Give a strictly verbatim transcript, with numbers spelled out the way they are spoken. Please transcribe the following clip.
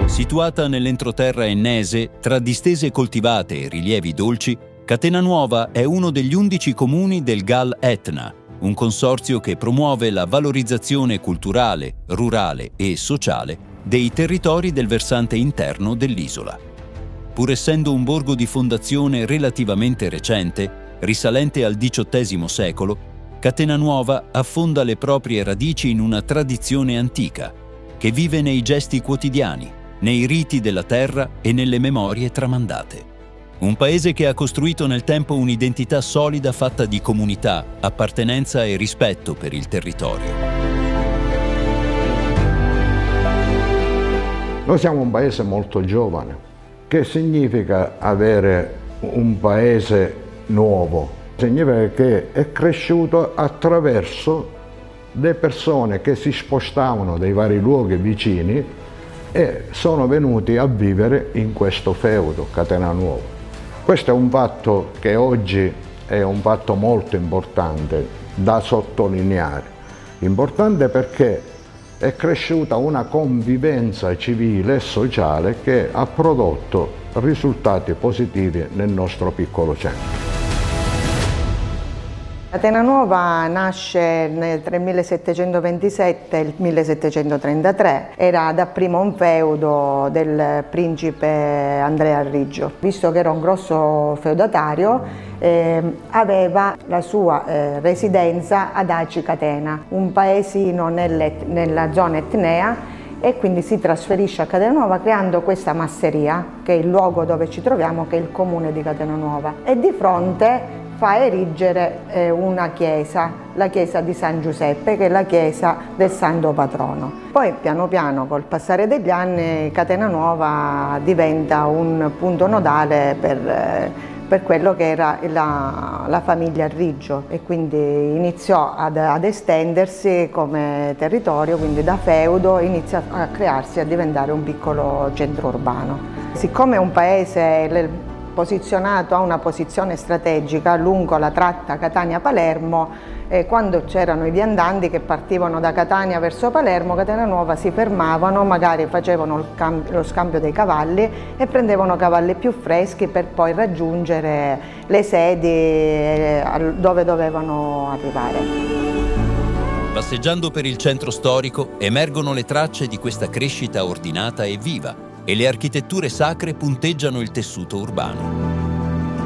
Situata nell'entroterra ennese, tra distese coltivate e rilievi dolci, Catenanuova è uno degli undici comuni del G A L Etna, un consorzio che promuove la valorizzazione culturale, rurale e sociale dei territori del versante interno dell'isola. Pur essendo un borgo di fondazione relativamente recente, risalente al diciottesimo secolo, Catenanuova affonda le proprie radici in una tradizione antica, che vive nei gesti quotidiani, nei riti della terra e nelle memorie tramandate. Un paese che ha costruito nel tempo un'identità solida fatta di comunità, appartenenza e rispetto per il territorio. Noi siamo un paese molto giovane. Che significa avere un paese nuovo? Significa che è cresciuto attraverso le persone che si spostavano dai vari luoghi vicini e sono venuti a vivere in questo feudo, Catenanuova. Questo è un fatto che oggi è un fatto molto importante da sottolineare. Importante perché è cresciuta una convivenza civile e sociale che ha prodotto risultati positivi nel nostro piccolo centro. Catenanuova nasce tra il millesettecentoventisette e il millesettecentotrentatré, era dapprima un feudo del principe Andrea Riggio. Visto che era un grosso feudatario, eh, aveva la sua eh, residenza ad Aci Catena, un paesino nella zona etnea, e quindi si trasferisce a Catenanuova creando questa masseria, che è il luogo dove ci troviamo, che è il comune di Catenanuova. E di fronte fa erigere eh, una chiesa, la chiesa di San Giuseppe, che è la chiesa del santo patrono. Poi piano piano, col passare degli anni, Catenanuova diventa un punto nodale per, eh, per quello che era la, la famiglia Riggio, e quindi iniziò ad, ad estendersi come territorio, quindi da feudo inizia a crearsi, a diventare un piccolo centro urbano. Siccome è un paese posizionato a una posizione strategica lungo la tratta Catania-Palermo, eh, quando c'erano i viandanti che partivano da Catania verso Palermo, Catenanuova si fermavano, magari facevano il cambio, lo scambio dei cavalli e prendevano cavalli più freschi per poi raggiungere le sedi eh, dove dovevano arrivare. Passeggiando per il centro storico emergono le tracce di questa crescita ordinata e viva, e le architetture sacre punteggiano il tessuto urbano.